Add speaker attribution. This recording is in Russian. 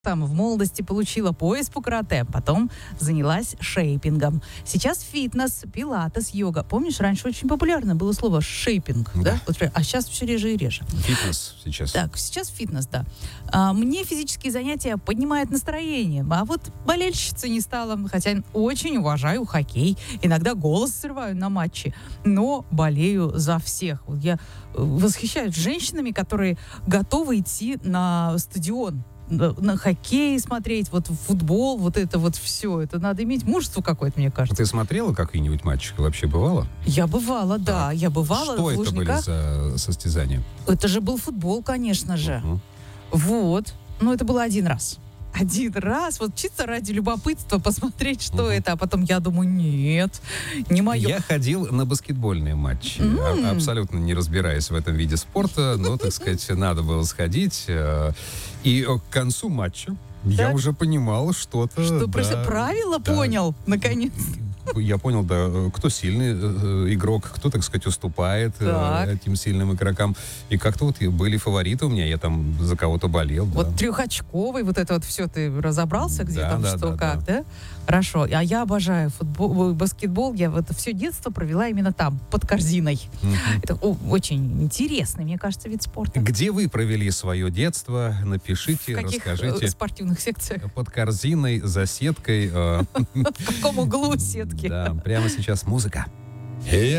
Speaker 1: Там в молодости получила пояс по карате, потом занялась шейпингом. Сейчас фитнес, пилатес, йога. Помнишь, раньше очень популярно было слово шейпинг, да? Вот, а сейчас все реже и реже.
Speaker 2: Фитнес сейчас.
Speaker 1: Так, сейчас фитнес, да. Мне физические занятия поднимают настроение, а вот болельщица не стала, хотя очень уважаю хоккей. Иногда голос срываю на матче, но болею за всех. Вот я восхищаюсь женщинами, которые готовы идти на стадион, на хоккей смотреть, вот футбол, вот это вот все. Это надо иметь мужество какое-то, мне кажется.
Speaker 2: Ты смотрела какие-нибудь матчи? Вообще бывало?
Speaker 1: Я бывала, да. Я бывала
Speaker 2: Что
Speaker 1: в
Speaker 2: это
Speaker 1: Лужниках.
Speaker 2: были за состязания?
Speaker 1: Это же был футбол, конечно же. Вот. Но это было один раз. Один раз, вот чисто ради любопытства посмотреть, что это, а потом я думаю, нет, не мое.
Speaker 2: Я ходил на баскетбольные матчи, абсолютно не разбираясь в этом виде спорта, но, так сказать, надо было сходить. И к концу матча я уже понимал что-то.
Speaker 1: Что
Speaker 2: да,
Speaker 1: правила
Speaker 2: да.
Speaker 1: понял, наконец.
Speaker 2: Я понял, да, кто сильный игрок, кто, так сказать, уступает этим сильным игрокам. И как-то вот были фавориты у меня, я там за кого-то болел.
Speaker 1: Вот
Speaker 2: да.
Speaker 1: трехочковый, вот это вот все, ты разобрался, где там что, как, да? Хорошо. А я обожаю футбол, баскетбол. Я вот все детство провела именно там, под корзиной. Это очень интересный, мне кажется, вид спорта.
Speaker 2: Где вы провели свое детство? Напишите,
Speaker 1: В каких
Speaker 2: расскажите.
Speaker 1: спортивных секциях?
Speaker 2: Под корзиной, за сеткой.
Speaker 1: В каком углу сетки?
Speaker 2: Да, прямо сейчас музыка.